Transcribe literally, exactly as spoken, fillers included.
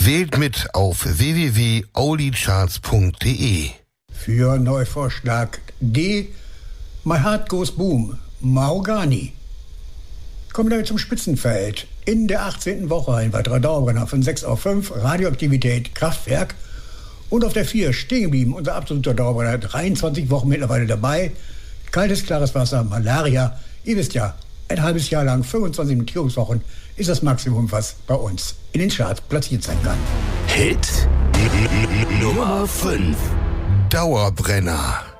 Wählt mit auf w w w punkt oldie-charts punkt d e. Für Neuvorschlag D. My Heart Goes Boom, Mahogany. Kommen wir zum Spitzenfeld. In der achtzehnten Woche ein weiterer Dauerbrenner von sechs auf fünf, Radioaktivität, Kraftwerk. Und auf der vier stehen geblieben, unser absoluter Dauerbrenner, dreiundzwanzig Wochen mittlerweile dabei. Kaltes, klares Wasser, Malaria. Ihr wisst ja, ein halbes Jahr lang, fünfundzwanzig Notierungswochen, ist das Maximum, was bei uns in den Charts platziert sein kann. Hit Nummer fünf. Dauerbrenner.